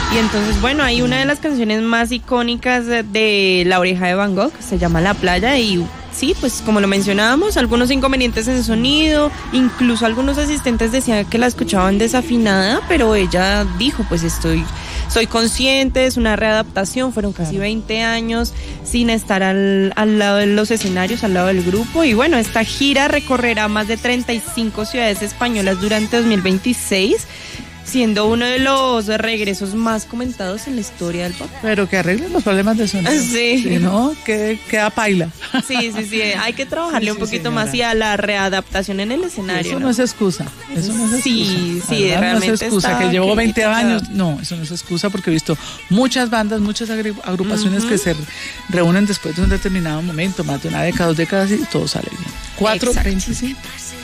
Y entonces, bueno, hay una de las canciones más icónicas de La Oreja de Van Gogh, se llama La Playa, y sí, pues como lo mencionábamos, algunos inconvenientes en sonido, incluso algunos asistentes decían que la escuchaban desafinada, pero ella dijo, pues soy consciente, es una readaptación, fueron casi 20 años sin estar al lado de los escenarios, al lado del grupo, y bueno, esta gira recorrerá más de 35 ciudades españolas durante 2026, siendo uno de los regresos más comentados en la historia del pop. Pero que arreglen los problemas de sonido. Sí. Si no, queda paila. Sí, hay que trabajarle un poquito más y a la readaptación en el escenario. Eso no es excusa. Sí, realmente no es excusa. Que llevo 20 años. No, eso no es excusa porque he visto muchas bandas, muchas agrupaciones que se reúnen después de un determinado momento, más de una década, 2 décadas y todo sale bien. 4:25.